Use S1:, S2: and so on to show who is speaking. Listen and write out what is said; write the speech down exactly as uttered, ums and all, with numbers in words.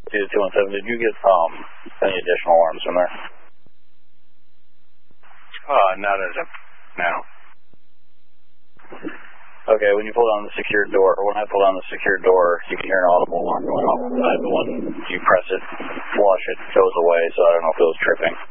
S1: two one seven, did you get um any additional alarms from there?
S2: Uh, not as of now.
S1: Okay, when you pull down the secured door, or when I pull down the secured door, you can hear an audible alarm going off inside, but when you press it, flush, it goes away, so I don't know if it was tripping.